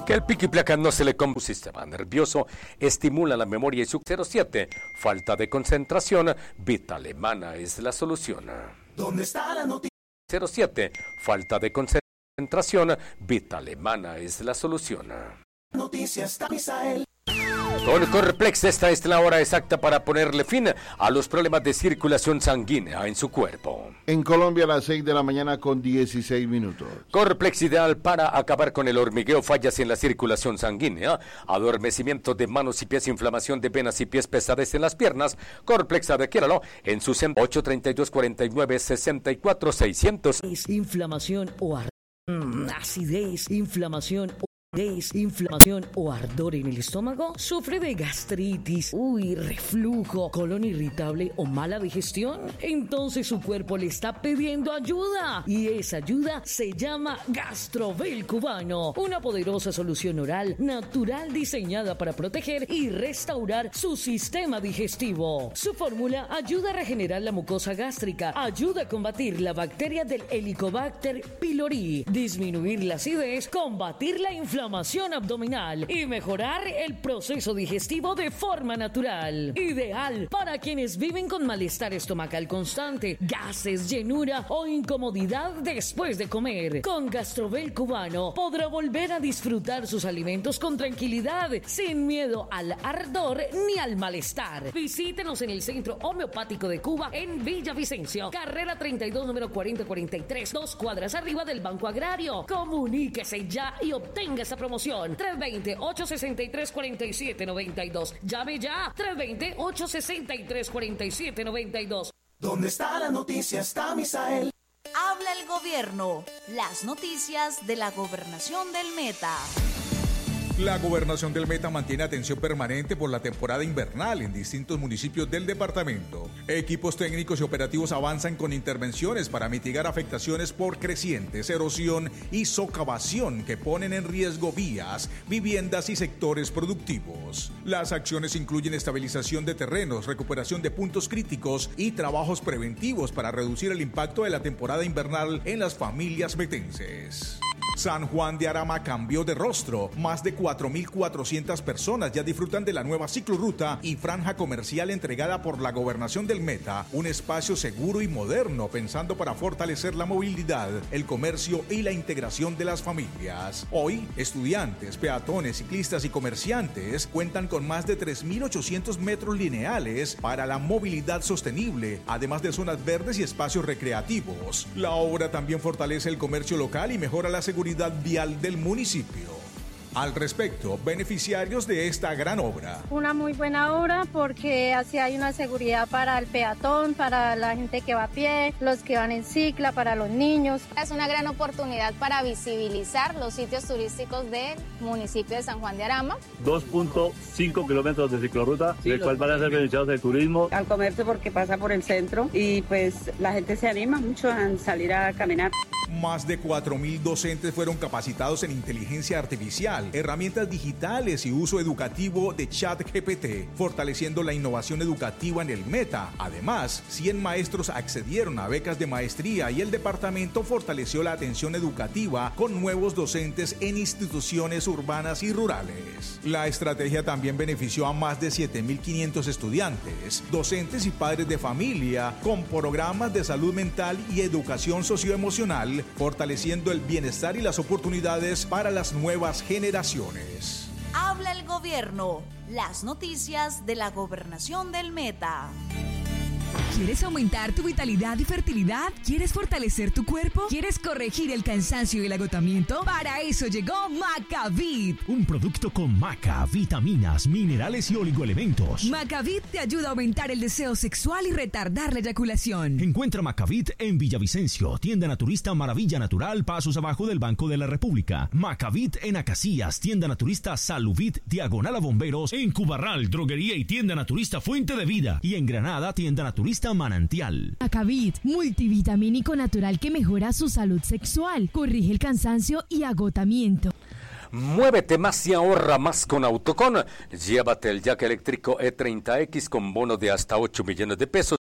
Que el pico y placa no se le compra un sistema nervioso, estimula la memoria y su 07. Falta de concentración, Vita Alemana es la solución. ¿Dónde está la noticia? 07. Falta de concentración, Vita Alemana es la solución. Noticias Misael. Con Corplex esta es la hora exacta para ponerle fin a los problemas de circulación sanguínea en su cuerpo. En Colombia a las 6 de la mañana con 16 minutos. Corplex ideal para acabar con el hormigueo, fallas en la circulación sanguínea, adormecimiento de manos y pies, inflamación de venas y pies, pesadez en las piernas. Corplex adquiéralo en su 832-49-64-600. Inflamación o acidez, inflamación o ardor en el estómago, sufre de gastritis, reflujo, colon irritable o mala digestión, entonces su cuerpo le está pidiendo ayuda y esa ayuda se llama Gastrovel Cubano, una poderosa solución oral natural diseñada para proteger y restaurar su sistema digestivo. Su fórmula ayuda a regenerar la mucosa gástrica, ayuda a combatir la bacteria del Helicobacter pylori, disminuir la acidez, combatir la inflamación abdominal y mejorar el proceso digestivo de forma natural. Ideal para quienes viven con malestar estomacal constante, gases, llenura o incomodidad después de comer. Con Gastrovel Cubano podrá volver a disfrutar sus alimentos con tranquilidad, sin miedo al ardor ni al malestar. Visítenos en el Centro Homeopático de Cuba en Villavicencio, carrera 32, número 4043, 2 cuadras arriba del Banco Agrario. Comuníquese ya y obtenga esa promoción. 320-863-4792. Llame ya. 320-863-4792. ¿Dónde está la noticia? Misael. Habla el gobierno. Las noticias de la gobernación del Meta. La gobernación del Meta mantiene atención permanente por la temporada invernal en distintos municipios del departamento. Equipos técnicos y operativos avanzan con intervenciones para mitigar afectaciones por crecientes, erosión y socavación que ponen en riesgo vías, viviendas y sectores productivos. Las acciones incluyen estabilización de terrenos, recuperación de puntos críticos y trabajos preventivos para reducir el impacto de la temporada invernal en las familias metenses. San Juan de Arama cambió de rostro. Más de 4.400 personas ya disfrutan de la nueva ciclorruta y franja comercial entregada por la gobernación del Meta, un espacio seguro y moderno pensando para fortalecer la movilidad, el comercio y la integración de las familias. Hoy, estudiantes, peatones, ciclistas y comerciantes cuentan con más de 3.800 metros lineales para la movilidad sostenible, además de zonas verdes y espacios recreativos. La obra también fortalece el comercio local y mejora la seguridad vial del municipio. Al respecto, beneficiarios de esta gran obra. Una muy buena obra porque así hay una seguridad para el peatón, para la gente que va a pie, los que van en cicla, para los niños. Es una gran oportunidad para visibilizar los sitios turísticos del municipio de San Juan de Arama. 2.5 kilómetros de ciclorruta, del cual van a ser beneficiados del turismo. Al comercio porque pasa por el centro y pues la gente se anima mucho a salir a caminar. Más de 4.000 docentes fueron capacitados en inteligencia artificial, herramientas digitales y uso educativo de ChatGPT, fortaleciendo la innovación educativa en el Meta. Además, 100 maestros accedieron a becas de maestría y el departamento fortaleció la atención educativa con nuevos docentes en instituciones urbanas y rurales. La estrategia también benefició a más de 7.500 estudiantes, docentes y padres de familia con programas de salud mental y educación socioemocional, fortaleciendo el bienestar y las oportunidades para las nuevas generaciones. Habla el gobierno. Las noticias de la gobernación del Meta. ¿Quieres aumentar tu vitalidad y fertilidad? ¿Quieres fortalecer tu cuerpo? ¿Quieres corregir el cansancio y el agotamiento? Para eso llegó Macavit, un producto con maca, vitaminas, minerales y oligoelementos. Macavit te ayuda a aumentar el deseo sexual y retardar la eyaculación. Encuentra Macavit en Villavicencio, tienda naturista Maravilla Natural, pasos abajo del Banco de la República. Macavit en Acacias, tienda naturista Saluvit, diagonal a Bomberos. En Cubarral, droguería y tienda naturista Fuente de Vida. Y en Granada, tienda naturista Manantial. Macavit, multivitamínico natural que mejora su salud sexual, corrige el cansancio y agotamiento. Muévete más y ahorra más con Autocon. Llévate el jack eléctrico E30X con bono de hasta 8 millones de pesos.